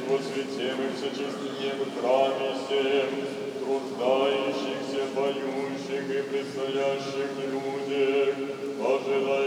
во святем и всечестием храме сем, труждающихся, поющих и предстоящих людях, ожидающих